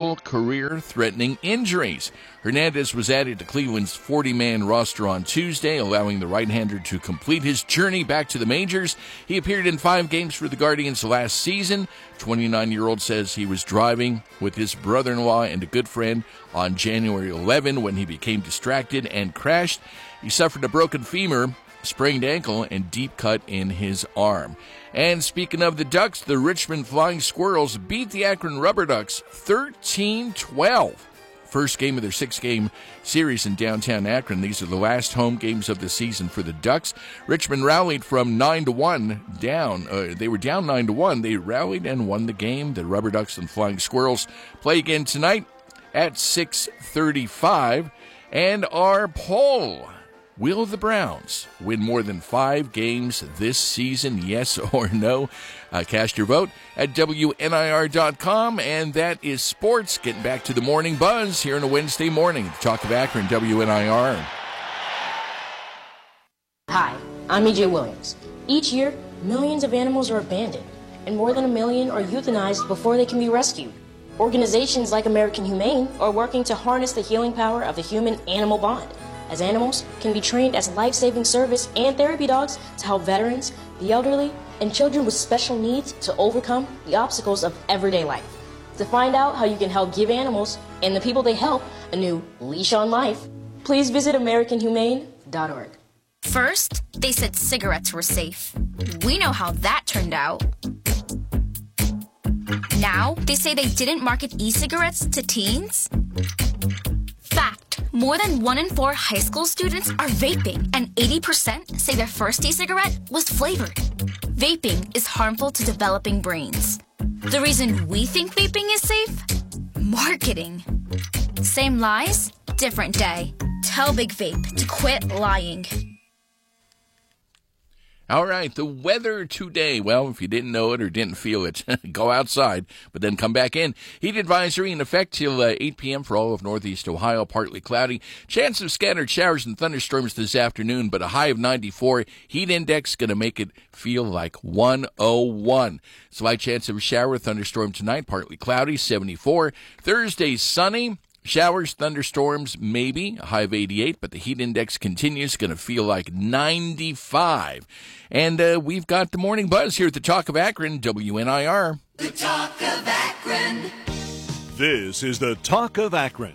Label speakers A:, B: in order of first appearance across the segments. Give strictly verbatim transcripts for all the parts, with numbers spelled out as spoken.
A: multiple career-threatening injuries. Hernandez was added to Cleveland's forty-man roster on Tuesday, allowing the right-hander to complete his journey back to the majors. He appeared in five games for the Guardians last season. twenty-nine-year-old says he was driving with his brother-in-law and a good friend on January eleventh when he became distracted and crashed. He suffered a broken femur, sprained ankle, and deep cut in his arm. And speaking of the Ducks, the Richmond Flying Squirrels beat the Akron Rubber Ducks thirteen twelve. First game of their six-game series in downtown Akron. These are the last home games of the season for the Ducks. Richmond rallied from nine to one down. Uh, they were down nine to one. They rallied and won the game. The Rubber Ducks and Flying Squirrels play again tonight at six thirty-five. And our poll: will the Browns win more than five games this season, yes or no? Uh, cast your vote at W N I R dot com, and that is sports. Getting back to the morning buzz here on a Wednesday morning. The Talk of Akron, W N I R.
B: Hi, I'm E J Williams. Each year, millions of animals are abandoned, and more than a million are euthanized before they can be rescued. Organizations like American Humane are working to harness the healing power of the human-animal bond, as animals can be trained as life-saving service and therapy dogs to help veterans, the elderly, and children with special needs to overcome the obstacles of everyday life. To find out how you can help give animals and the people they help a new leash on life, please visit American Humane dot org.
C: First, they said cigarettes were safe. We know how that turned out. Now, they say they didn't market e-cigarettes to teens. Fact, more than one in four high school students are vaping, and eighty percent say their first e-cigarette was flavored. Vaping is harmful to developing brains. The reason we think vaping is safe? Marketing. Same lies, different day. Tell Big Vape to quit lying.
A: All right, the weather today. Well, if you didn't know it or didn't feel it, go outside, but then come back in. Heat advisory in effect till uh, eight p.m. for all of northeast Ohio, partly cloudy. Chance of scattered showers and thunderstorms this afternoon, but a high of ninety-four. Heat index going to make it feel like one oh one. Slight chance of a shower, thunderstorm tonight, partly cloudy, seventy-four. Thursday, sunny. Showers, thunderstorms, maybe, a high of eighty-eight, but the heat index continues, going to feel like ninety-five. And uh, we've got the morning buzz here at the Talk of Akron, W N I R.
D: The Talk of Akron.
E: This is the Talk of Akron,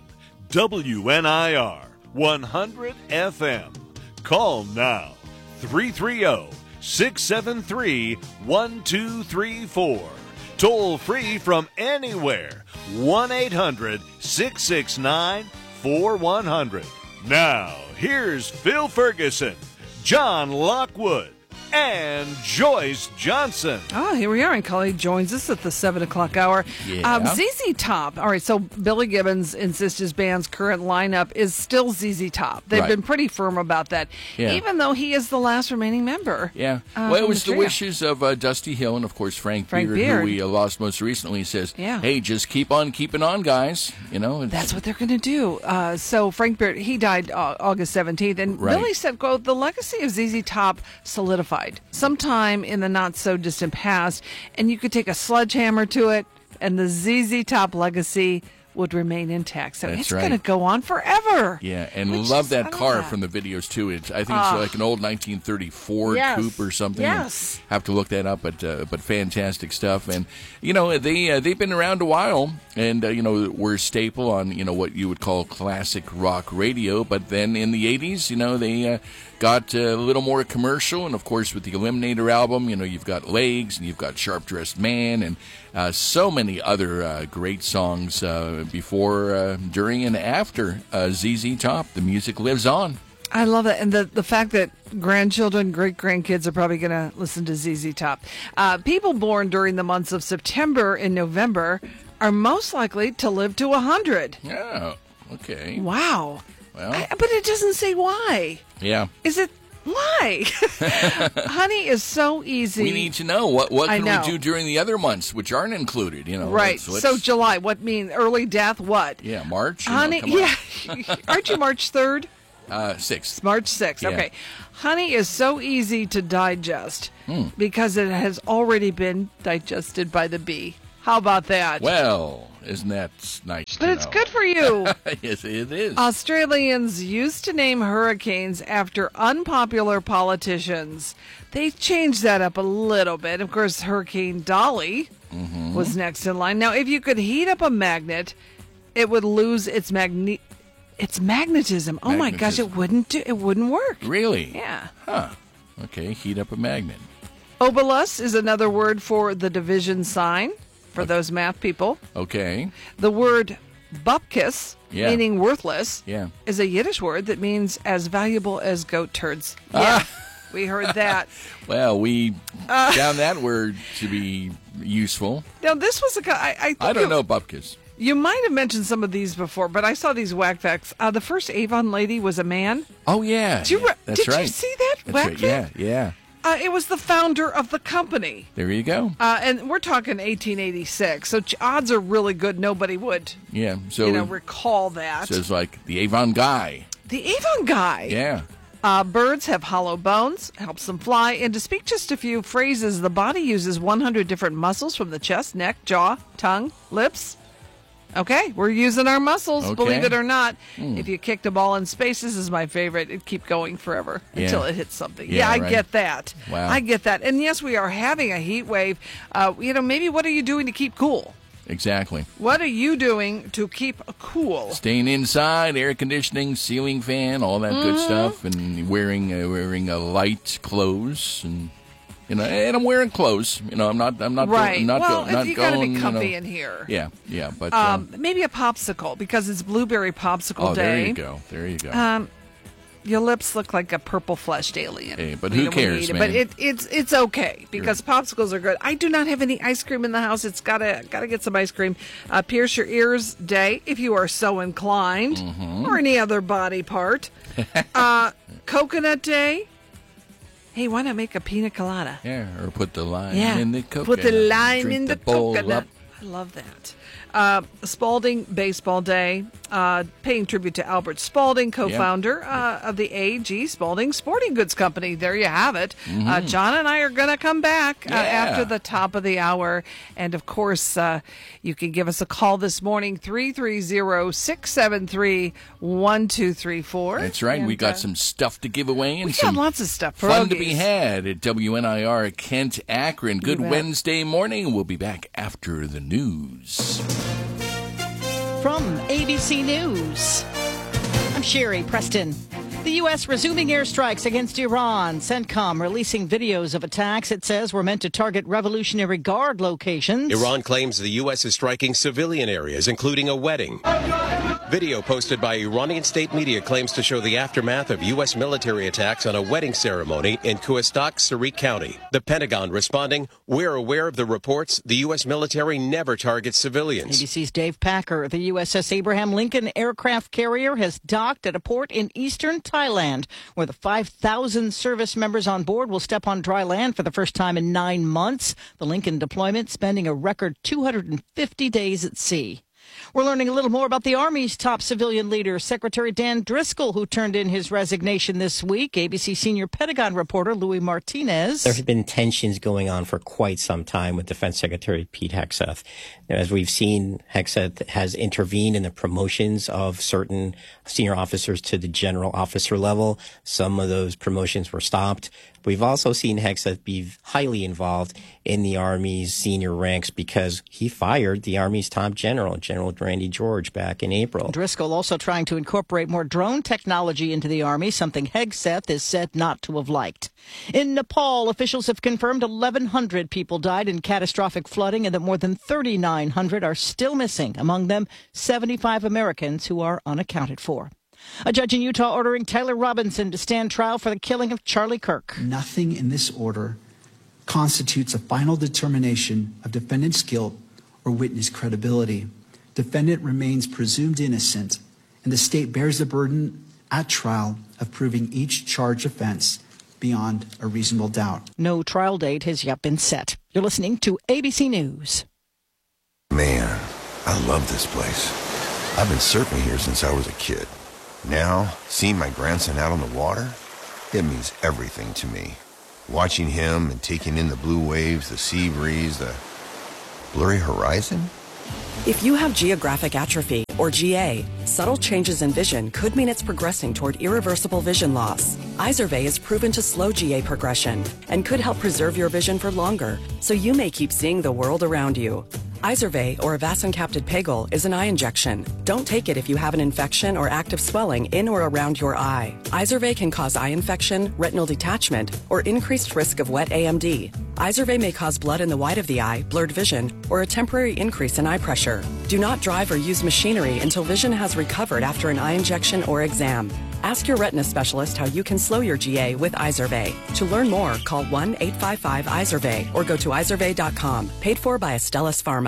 E: W N I R, one hundred F M. Call now, three three zero, six seven three, one two three four. Toll free from anywhere, one eight hundred, six six nine, four one zero zero. Now, here's Phil Ferguson, John Lockwood, and Joyce Johnson.
F: Oh, here we are, and Collie joins us at the seven o'clock hour.
A: Yeah.
F: Um, Z Z Top. All right, so Billy Gibbons insists his band's current lineup is still Z Z Top. They've
A: Right.
F: been pretty firm about that,
A: Yeah.
F: even though he is the last remaining member.
A: Yeah.
F: uh,
A: well, it
F: from
A: was the
F: trio.
A: wishes of uh, Dusty Hill and, of course, Frank,
F: Frank
A: Beard,
F: Beard.
A: who we uh, lost most recently, says,
F: Yeah.
A: hey, just keep on keeping on, guys. You know, it's-
F: That's what they're going to do. Uh, so Frank Beard, he died uh, August seventeenth, and
A: Right.
F: Billy said, quote, the legacy of Z Z Top solidified sometime in the not-so-distant past, and you could take a sledgehammer to it, and the Z Z Top legacy would remain intact. So
A: That's
F: it's
A: right.
F: going to go on forever.
A: Yeah, and
F: Which
A: love
F: is- I
A: that
F: love
A: car
F: that.
A: from the videos, too. It's, I think
F: Ah.
A: it's like an old nineteen thirty Ford
F: Yes.
A: Coupe or something.
F: Yes.
A: Have to look that up, but uh, but fantastic stuff. And, you know, they, uh, they've been around a while, and, uh, you know, were a staple on, you know, what you would call classic rock radio. But then in the eighties, you know, they uh, got a little more commercial. And, of course, with the Eliminator album, you know, you've got Legs, and you've got Sharp Dressed Man, and uh, so many other uh, great songs uh, before, uh, during, and after uh, Z Z Top. The music lives on.
F: I love it. And the, the fact that grandchildren, great-grandkids are probably going to listen to Z Z Top. Uh, people born during the months of September and November are most likely to live to one hundred.
A: Oh, okay.
F: Wow.
A: Well,
F: I, but it doesn't say why.
A: yeah.
F: Is it why? Honey is so easy.
A: We need to know what what
F: I
A: can
F: know.
A: we do during the other months, which aren't included. You know,
F: Right.
A: Let's- let's-
F: So July, what mean early death? What?
A: yeah, March. you know,
F: Honey,
A: come on.
F: yeah. Aren't you March third?
A: uh, sixth.
F: March sixth.
A: Yeah.
F: Okay. Honey is so easy to digest
A: Hmm.
F: because it has already been digested by the bee. How about that?
A: Well, isn't that nice
F: But
A: to
F: it's
A: know?
F: good for you.
A: Yes, it is.
F: Australians used to name hurricanes after unpopular politicians. They changed that up a little bit. Of course, Hurricane Dolly
A: Mm-hmm.
F: was next in line. Now, if you could heat up a magnet, it would lose its magne- its magnetism. Oh my gosh,
A: Magnetism.
F: it wouldn't do, it wouldn't work.
A: Really?
F: Yeah.
A: Huh. Okay, heat up a magnet.
F: Obolus is another word for the division sign for those math people.
A: Okay.
F: The word bupkis,
A: Yeah.
F: meaning worthless,
A: Yeah.
F: is a Yiddish word that means as valuable as goat turds. Yeah, we heard that.
A: Well, we
F: Uh.
A: found that word to be useful.
F: Now, this was a guy. I, I, think
A: I don't
F: you,
A: know, Bupkis.
F: You might have mentioned some of these before, but I saw these whack facts. Uh, the first Avon lady was a man.
A: Oh, yeah.
F: Did you, re-
A: That's
F: did
A: right.
F: you see that
A: That's
F: whack
A: right. Yeah,
F: fact?
A: yeah.
F: Uh, it was the founder of the company.
A: There you go.
F: Uh, and we're talking eighteen eighty-six, so ch- odds are really good nobody would,
A: Yeah. So
F: you know,
A: it
F: recall that.
A: says like the Avon guy.
F: The Avon guy.
A: Yeah.
F: Uh, birds have hollow bones, helps them fly. And to speak just a few phrases, the body uses one hundred different muscles from the chest, neck, jaw, tongue, lips. Okay, we're using our muscles,
A: Okay.
F: believe it or not. If you kicked a ball in space, this is my favorite. It'd keep going forever
A: Yeah.
F: until it hits something.
A: Yeah,
F: Yeah, I
A: right.
F: get that.
A: Wow.
F: I get that. And yes, we are having a heat wave. Uh, you know, maybe what are you doing to keep cool?
A: Exactly.
F: What are you doing to keep cool?
A: Staying inside, air conditioning, ceiling fan, all that good
F: Mm-hmm.
A: stuff, and wearing uh, wearing a light clothes, and you know, and I'm wearing clothes. You know, I'm not I'm not
F: Right.
A: Go, not
F: well,
A: go, not
F: you got to
A: going,
F: be
A: you
F: comfy
A: know-
F: in here.
A: Yeah, yeah, but
F: Um,
A: um,
F: maybe a popsicle because it's blueberry popsicle
A: oh,
F: day.
A: there you go, there you go.
F: Um, your lips look like a purple-fleshed alien.
A: Hey, but
F: You
A: who
F: know, when you
A: cares,
F: eat it.
A: man?
F: But it, it's it's okay because popsicles are good. I do not have any ice cream in the house. It's gotta gotta get some ice cream. Uh, pierce your ears day if you are so inclined,
A: Mm-hmm.
F: or any other body part. uh, coconut day. Hey, why not make a pina colada?
A: yeah, or put the lime
F: Yeah,
A: in the coconut.
F: put the lime
A: drink
F: in the,
A: bowl
F: coconut.
A: up.
F: I love that. Uh, Spalding Baseball Day, uh, paying tribute to Albert Spalding, co-founder uh, of the A G Spalding Sporting Goods Company. There you have it. Uh, John and I are going to come back uh,
A: Yeah.
F: after the top of the hour. And, of course, uh, you can give us a call this morning, three three zero, six seven three, one two three four.
A: That's right. we
F: And,
A: got
F: uh,
A: some stuff to give away and
F: we
A: some
F: got lots of stuff.
A: fun to
F: Pierogies.
A: be had at W N I R Kent Akron. Good
F: bet.
A: Wednesday morning. We'll be back after the news.
G: From A B C News, I'm Sherry Preston. The U S resuming airstrikes against Iran. CENTCOM releasing videos of attacks it says were meant to target Revolutionary Guard locations.
H: Iran claims the U S is striking civilian areas, including a wedding. Video posted by Iranian state media claims to show the aftermath of U S military attacks on a wedding ceremony in Kuistak, Sariq County. The Pentagon responding, "We're aware of the reports. The U S military never targets civilians."
G: A B C's Dave Packer. The U S S Abraham Lincoln aircraft carrier has docked at a port in eastern Thailand, where the five thousand service members on board will step on dry land for the first time in nine months. The Lincoln deployment spending a record two hundred fifty days at sea. We're learning a little more about the Army's top civilian leader, Secretary Dan Driscoll, who turned in his resignation this week. A B C senior Pentagon reporter Louis Martinez.
I: There have been tensions going on for quite some time with Defense Secretary Pete Hegseth. As we've seen, Hegseth has intervened in the promotions of certain senior officers to the general officer level. Some of those promotions were stopped. We've also seen Hegseth be highly involved in the Army's senior ranks because he fired the Army's top general, General Randy George, back in April.
G: Driscoll also trying to incorporate more drone technology into the Army, something Hegseth is said not to have liked. In Nepal, officials have confirmed eleven hundred people died in catastrophic flooding and that more than thirty-nine hundred are still missing, among them seventy-five Americans who are unaccounted for. A judge in Utah ordering Tyler Robinson to stand trial for the killing of Charlie Kirk.
J: Nothing in this order constitutes a final determination of defendant's guilt or witness credibility. Defendant remains presumed innocent, and the state bears the burden at trial of proving each charged offense beyond a reasonable doubt.
G: No trial date has yet been set. You're listening to A B C News.
K: Man, I love this place. I've been surfing here since I was a kid. Now, seeing my grandson out on the water, it means everything to me. Watching him and taking in the blue waves, the sea breeze, the... blurry horizon?
L: If you have geographic atrophy, or G A, subtle changes in vision could mean it's progressing toward irreversible vision loss. Izervay is proven to slow G A progression and could help preserve your vision for longer, so you may keep seeing the world around you. Izervay, or avacincaptad pegol, is an eye injection. Don't take it if you have an infection or active swelling in or around your eye. Izervay can cause eye infection, retinal detachment, or increased risk of wet A M D. Izervay may cause blood in the white of the eye, blurred vision, or a temporary increase in eye pressure. Do not drive or use machinery until vision has recovered after an eye injection or exam. Ask your retina specialist how you can slow your G A with Izervay. To learn more, call one eight five five Izervay or go to izervay dot com. Paid for by Astellas Pharma.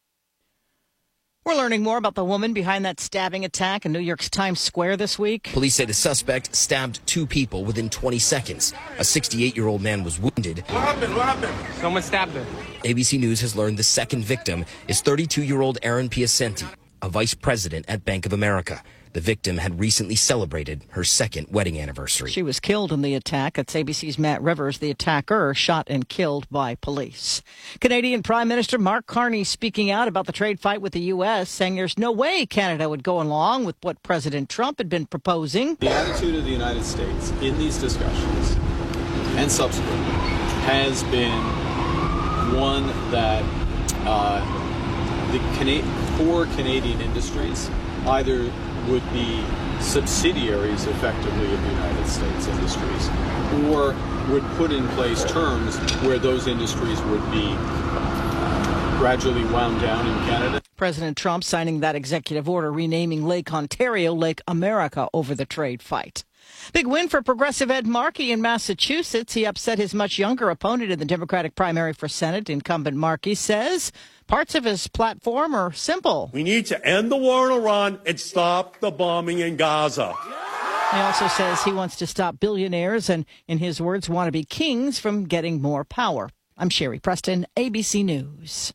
G: We're learning more about the woman behind that stabbing attack in New York's Times Square this week.
M: Police say the suspect stabbed two people within twenty seconds. A sixty-eight-year-old man was wounded.
N: What happened? What happened? Someone stabbed her.
M: A B C News has learned the second victim is thirty-two-year-old Erin Piacenti, a vice president at Bank of America. The victim had recently celebrated her second wedding anniversary.
G: She was killed in the attack. That's A B C's Matt Rivers, the attacker, shot and killed by police. Canadian Prime Minister Mark Carney speaking out about the trade fight with the U S, saying there's no way Canada would go along with what President Trump had been proposing.
O: The attitude of the United States in these discussions and subsequently has been one that uh, the Cana- four Canadian industries either would be subsidiaries effectively of the United States industries, or would put in place terms where those industries would be uh, gradually wound down in Canada.
G: President Trump signing that executive order renaming Lake Ontario Lake America over the trade fight. Big win for progressive Ed Markey in Massachusetts. He upset his much younger opponent in the Democratic primary for Senate. Incumbent Markey says parts of his platform are simple.
P: We need to end the war in Iran and stop the bombing in Gaza.
G: He also says he wants to stop billionaires and, in his words, wannabe kings from getting more power. I'm Sherry Preston, A B C News.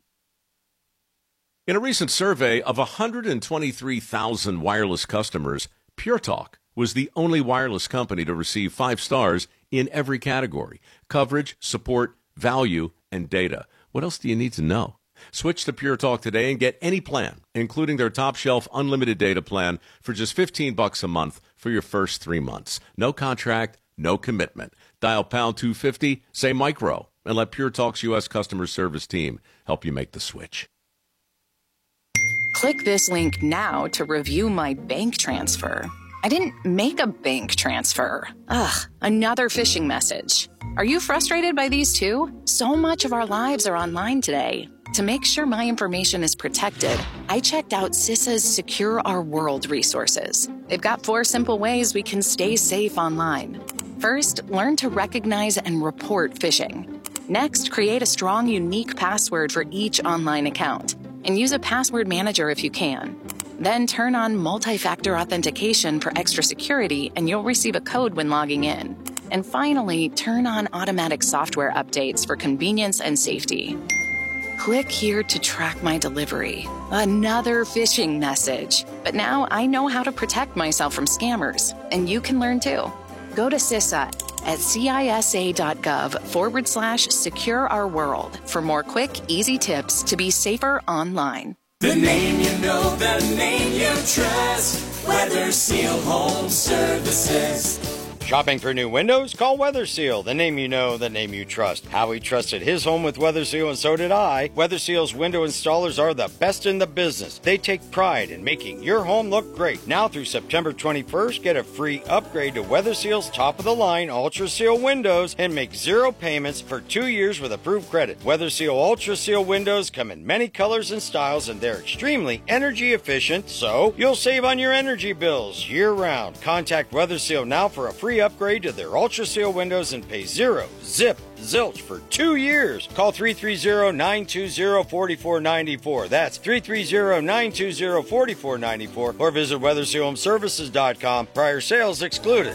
Q: In a recent survey of one hundred twenty-three thousand wireless customers, Pure Talk was the only wireless company to receive five stars in every category: coverage, support, value, and data. What else do you need to know? Switch to Pure Talk today and get any plan, including their top-shelf unlimited data plan, for just fifteen bucks a month for your first three months. No contract, no commitment. Dial pound two fifty, say micro, and let Pure Talk's U S customer service team help you make the switch.
R: Click this link now to review my bank transfer. I didn't make a bank transfer. Ugh, another phishing message. Are you frustrated by these too? So much of our lives are online today. To make sure my information is protected, I checked out CISA's Secure Our World resources. They've got four simple ways we can stay safe online. First, learn to recognize and report phishing. Next, create a strong, unique password for each online account, and use a password manager if you can. Then turn on multi-factor authentication for extra security, and you'll receive a code when logging in. And finally, turn on automatic software updates for convenience and safety. Click here to track my delivery. Another phishing message. But now I know how to protect myself from scammers, and you can learn too. Go to CISA at cisa.gov forward slash secure our world for more quick, easy tips to be safer online.
D: The name you know, the name you trust. Weather Seal Home Services.
S: Shopping for new windows? Call Weather Seal, the name you know, the name you trust. Howie trusted his home with Weather Seal, and so did I. Weather Seal's window installers are the best in the business. They take pride in making your home look great. Now through September twenty-first, get a free upgrade to Weather Seal's top-of-the-line Ultra Seal windows and make zero payments for two years with approved credit. Weather Seal Ultra Seal windows come in many colors and styles, and they're extremely energy efficient, so you'll save on your energy bills year-round. Contact Weather Seal now for a free upgrade to their Ultra Seal windows and pay zero, zip, zilch for two years. Call three three zero, nine two zero, four four nine four. That's three three zero, nine two zero, four four nine four or visit weather seal home services dot com. Prior sales excluded.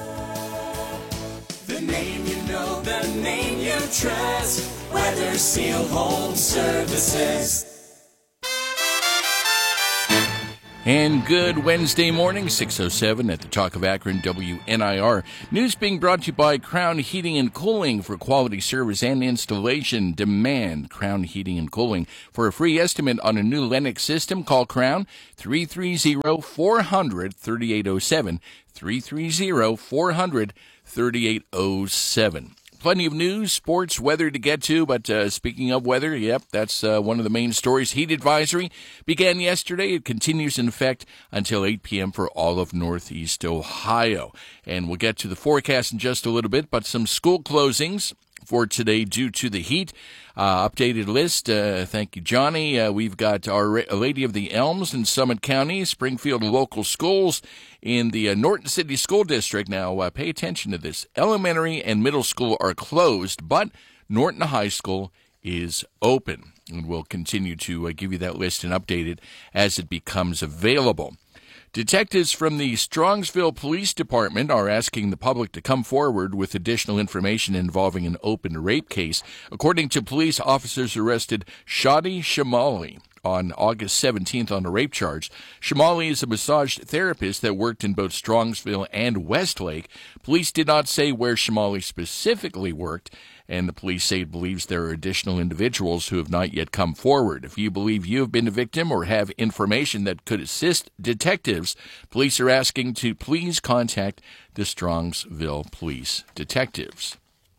D: The name you know, the name you trust. Weather Seal Home Services.
A: And good Wednesday morning, six oh seven at the Talk of Akron, W N I R. News being brought to you by Crown Heating and Cooling. For quality service and installation, demand Crown Heating and Cooling. For a free estimate on a new Lennox system, call Crown three three zero, four hundred, thirty-eight oh seven, three three zero, four hundred, thirty-eight oh seven. Plenty of news, sports, weather to get to, but uh, speaking of weather, yep, that's uh, one of the main stories. Heat advisory began yesterday. It continues in effect until eight p.m. for all of Northeast Ohio. And we'll get to the forecast in just a little bit, but some school closings for today due to the heat. Uh, updated list. Uh, thank you, Johnny. Uh, we've got Our Lady of the Elms in Summit County, Springfield local schools in the uh, Norton City School District. Now, uh, pay attention to this. Elementary and middle school are closed, but Norton High School is open. And we'll continue to uh, give you that list and update it as it becomes available. Detectives from the Strongsville Police Department are asking the public to come forward with additional information involving an open rape case. According to police, officers arrested Shadi Shamali on August seventeenth on a rape charge. Shamali is a massage therapist that worked in both Strongsville and Westlake. Police did not say where Shamali specifically worked, and the police say it believes there are additional individuals who have not yet come forward. If you believe you have been a victim or have information that could assist detectives, police are asking to please contact the Strongsville Police Detectives.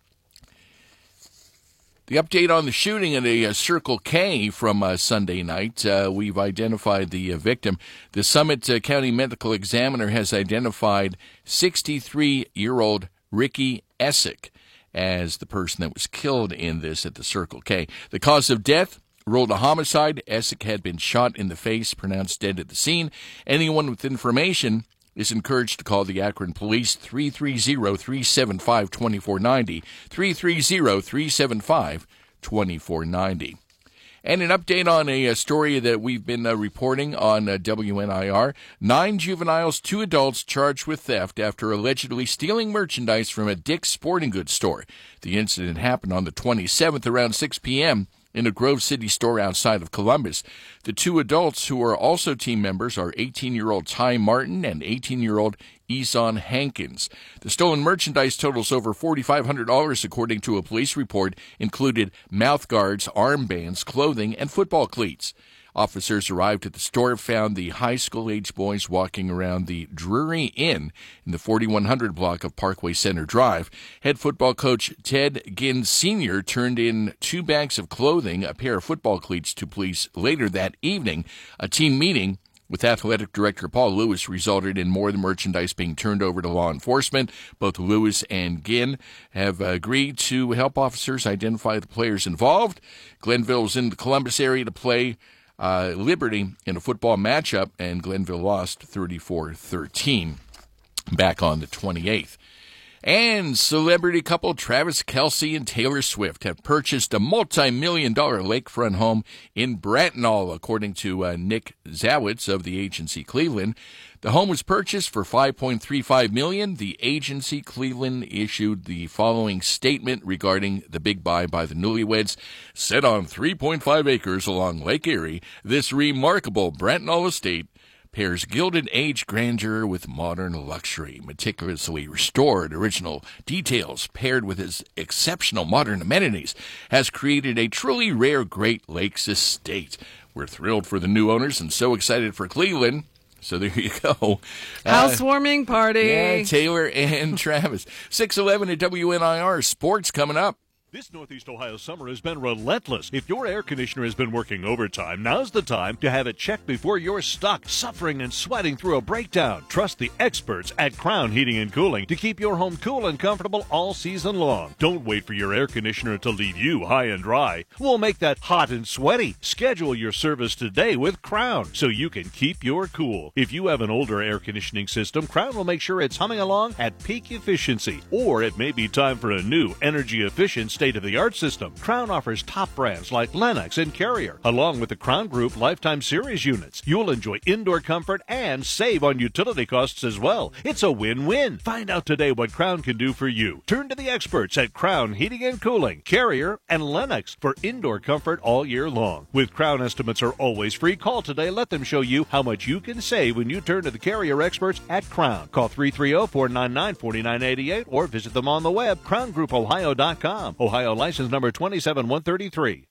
A: The update on the shooting at a uh, Circle K from uh, Sunday night. Uh, we've identified the uh, victim. The Summit uh, County Medical Examiner has identified sixty-three-year-old Ricky Essick as the person that was killed in this at the Circle K. The cause of death, ruled a homicide. Essick had been shot in the face, pronounced dead at the scene. Anyone with information is encouraged to call the Akron Police, three three zero, three seven five, two four nine zero, three three zero, three seven five, two four nine zero. And an update on a, a story that we've been uh, reporting on uh, W N I R. Nine juveniles, two adults charged with theft after allegedly stealing merchandise from a Dick's Sporting Goods store. The incident happened on the twenty-seventh around six p.m. in a Grove City store outside of Columbus. The two adults who are also team members are eighteen-year-old Ty Martin and eighteen-year-old Eson Hankins. The stolen merchandise totals over four thousand five hundred dollars, according to a police report, included mouth guards, armbands, clothing, and football cleats. Officers arrived at the store, found the high school-age boys walking around the Drury Inn in the forty-one hundred block of Parkway Center Drive. Head football coach Ted Ginn Senior turned in two bags of clothing, a pair of football cleats to police later that evening. A team meeting with athletic director Paul Lewis resulted in more of the merchandise being turned over to law enforcement. Both Lewis and Ginn have agreed to help officers identify the players involved. Glenville was in the Columbus area to play Uh, Liberty in a football matchup, and Glenville lost thirty-four thirteen back on the twenty-eighth. And celebrity couple Travis Kelce and Taylor Swift have purchased a multi-million dollar lakefront home in Brantenall, according to uh, Nick Zawitz of the agency Cleveland. The home was purchased for five point three five million dollars. The agency Cleveland issued the following statement regarding the big buy by the newlyweds. Set on three point five acres along Lake Erie, this remarkable Brantenall estate pairs Gilded Age grandeur with modern luxury. Meticulously restored original details paired with its exceptional modern amenities has created a truly rare Great Lakes estate. We're thrilled for the new owners and so excited for Cleveland. So there you go.
F: Housewarming uh, party.
A: Yeah, Taylor and Travis. six eleven at W N I R. Sports coming up.
E: This Northeast Ohio summer has been relentless. If your air conditioner has been working overtime, now's the time to have it checked before you're stuck, suffering and sweating through a breakdown. Trust the experts at Crown Heating and Cooling to keep your home cool and comfortable all season long. Don't wait for your air conditioner to leave you high and dry. We'll make that hot and sweaty. Schedule your service today with Crown so you can keep your cool. If you have an older air conditioning system, Crown will make sure it's humming along at peak efficiency. Or it may be time for a new energy efficient state-of-the-art system. Crown offers top brands like Lennox and Carrier, along with the Crown Group Lifetime Series units. You'll enjoy indoor comfort and save on utility costs as well. It's a win-win. Find out today what Crown can do for you. Turn to the experts at Crown Heating and Cooling, Carrier, and Lennox for indoor comfort all year long. With Crown, estimates are always free. Call today. Let them show you how much you can save when you turn to the Carrier experts at Crown. Call three three zero, four nine nine, four nine eight eight or visit them on the web, crown group ohio dot com. Ohio license number two seven one three three.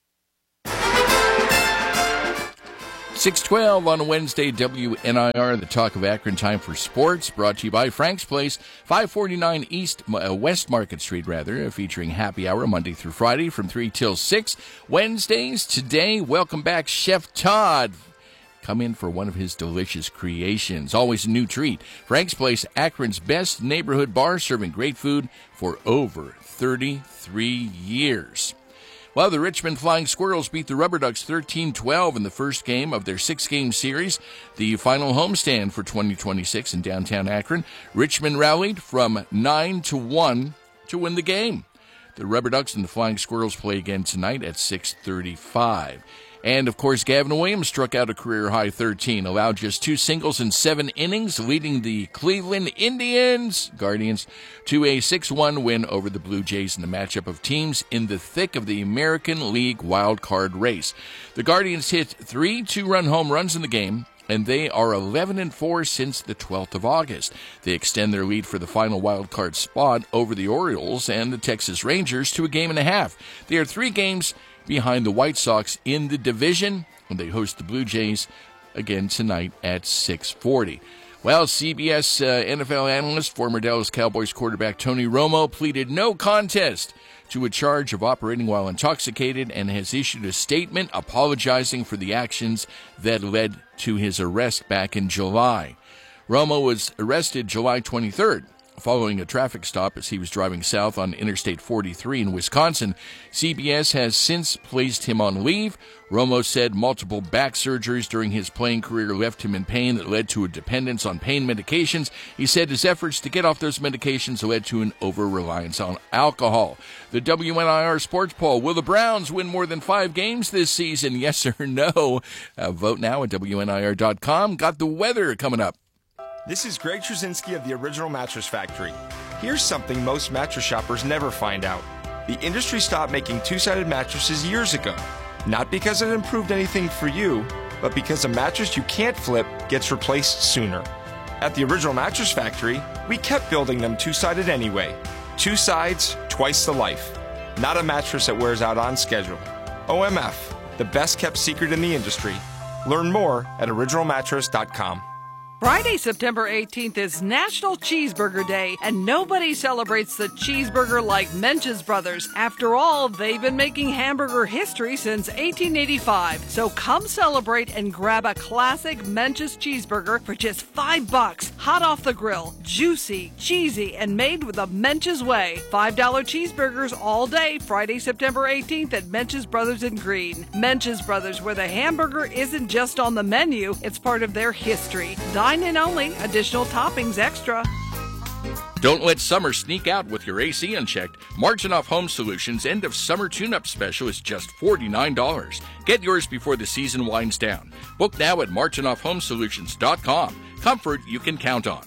A: six twelve on Wednesday, W N I R, the Talk of Akron, time for sports, brought to you by Frank's Place, five forty-nine East uh, West Market Street, rather, featuring happy hour Monday through Friday from three till six. Wednesdays today, welcome back Chef Todd. Come in for one of his delicious creations. Always a new treat. Frank's Place, Akron's best neighborhood bar, serving great food for over thirty-three years. Well, the Richmond Flying Squirrels beat the Rubber Ducks thirteen twelve in the first game of their six-game series, the final homestand for twenty twenty-six in downtown Akron. Richmond rallied from nine to one to win the game. The Rubber Ducks and the Flying Squirrels play again tonight at six thirty-five. And, of course, Gavin Williams struck out a career-high thirteen, allowed just two singles in seven innings, leading the Cleveland Indians, Guardians, to a six one win over the Blue Jays in the matchup of teams in the thick of the American League wild card race. The Guardians hit three two-run home runs in the game, and they are eleven and four since the twelfth of August. They extend their lead for the final wild card spot over the Orioles and the Texas Rangers to a game and a half. They are three games behind the White Sox in the division, when they host the Blue Jays again tonight at six forty. Well, C B S uh, N F L analyst, former Dallas Cowboys quarterback Tony Romo pleaded no contest to a charge of operating while intoxicated and has issued a statement apologizing for the actions that led to his arrest back in July. Romo was arrested July twenty-third. Following a traffic stop as he was driving south on Interstate forty-three in Wisconsin. C B S has since placed him on leave. Romo said multiple back surgeries during his playing career left him in pain that led to a dependence on pain medications. He said his efforts to get off those medications led to an over-reliance on alcohol. The W N I R Sports Poll, will the Browns win more than five games this season? Yes or no? Uh, vote now at W N I R dot com. Got the weather coming up.
T: This is Greg Trzynski of the Original Mattress Factory. Here's something most mattress shoppers never find out. The industry stopped making two-sided mattresses years ago. Not because it improved anything for you, but because a mattress you can't flip gets replaced sooner. At the Original Mattress Factory, we kept building them two-sided anyway. Two sides, twice the life. Not a mattress that wears out on schedule. O M F, the best-kept secret in the industry. Learn more at original mattress dot com.
F: Friday, September eighteenth is National Cheeseburger Day, and nobody celebrates the cheeseburger like Mench's Brothers. After all, they've been making hamburger history since eighteen eighty-five. So come celebrate and grab a classic Mench's cheeseburger for just five bucks. Hot off the grill, juicy, cheesy, and made with the Mench's way. five dollar cheeseburgers all day, Friday, September eighteenth at Mench's Brothers in Green. Mench's Brothers, where the hamburger isn't just on the menu, it's part of their history. Dine in only, additional toppings extra.
A: Don't let summer sneak out with your A C unchecked. Marchinoff Home Solutions end of summer tune-up special is just forty-nine dollars. Get yours before the season winds down. Book now at marchinoff home solutions dot com. Comfort you can count on.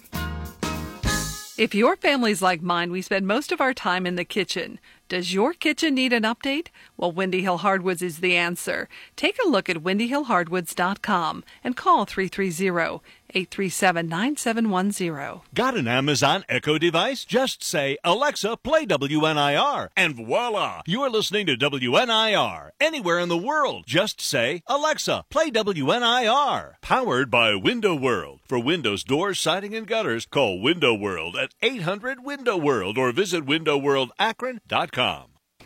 F: If your family's like mine, we spend most of our time in the kitchen. Does your kitchen need an update? Well, Windy Hill Hardwoods is the answer. Take a look at windy hill hardwoods dot com and call three three zero, eight three seven, nine seven one zero.
E: Got an Amazon Echo device? Just say, Alexa, play W N I R, and voila, you're listening to W N I R. Anywhere in the world, just say, Alexa, play W N I R. Powered by Window World. For windows, doors, siding, and gutters, call Window World at eight hundred window world or visit window world akron dot com.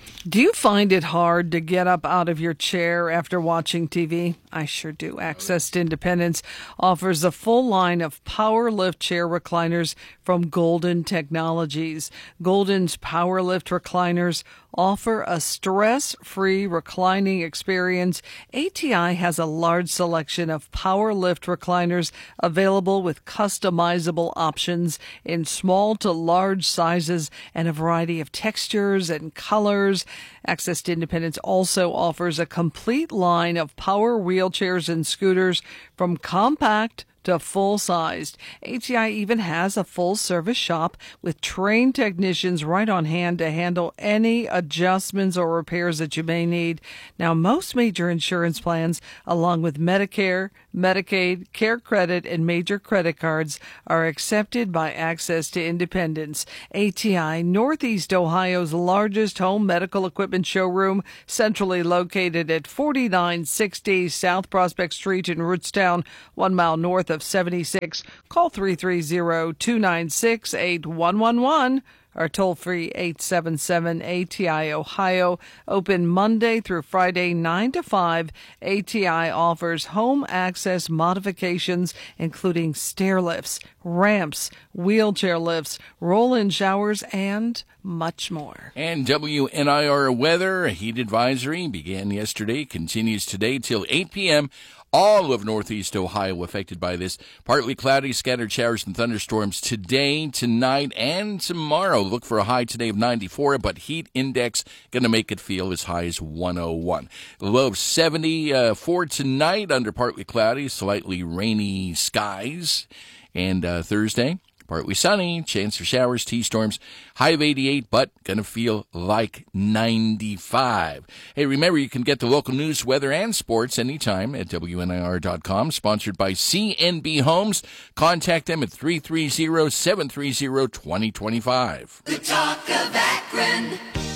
F: Do you find it hard to get up out of your chair after watching T V? I sure do. Access to Independence offers a full line of power lift chair recliners from Golden Technologies. Golden's power lift recliners offer a stress-free reclining experience. A T I has a large selection of power lift recliners available with customizable options in small to large sizes and a variety of textures and colors. Access to Independence also offers a complete line of power wheelchairs and scooters from compact to full-sized. A T I even has a full-service shop with trained technicians right on hand to handle any adjustments or repairs that you may need. Now, most major insurance plans, along with Medicare, Medicaid, Care Credit, and major credit cards, are accepted by Access to Independence. A T I, Northeast Ohio's largest home medical equipment showroom, centrally located at forty-nine sixty South Prospect Street in Rootstown, one mile north of seventy-six. Call three three zero, two nine six, eight one one one or toll free eight seven seven A T I Ohio. Open Monday through Friday nine to five. A T I offers home access modifications including stair lifts, ramps, wheelchair lifts, roll-in showers, and much more.
A: And W N I R weather, a heat advisory began yesterday, continues today till eight p.m. All of Northeast Ohio affected by this. Partly cloudy, scattered showers and thunderstorms today, tonight, and tomorrow. Look for a high today of ninety-four, but heat index going to make it feel as high as one oh one. The low of seventy-four tonight, under partly cloudy, slightly rainy skies. And uh, Thursday, partly sunny, chance for showers, T-storms, high of eighty-eight, but going to feel like ninety-five. Hey, remember, you can get the local news, weather, and sports anytime at W N I R dot com. Sponsored by C N B Homes. Contact them at three three zero, seven three zero, two zero two five.
D: The Talk of Akron.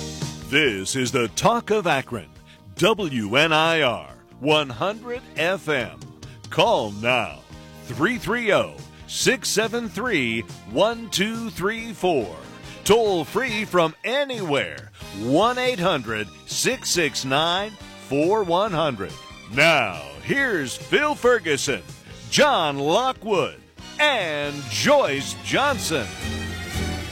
E: This is the Talk of Akron. W N I R one hundred F M. Call now. three three zero, six seven three, one two three four. Toll free from anywhere. one eight hundred, six six nine, four one zero zero. Now, here's Phil Ferguson, John Lockwood, and Joyce Johnson.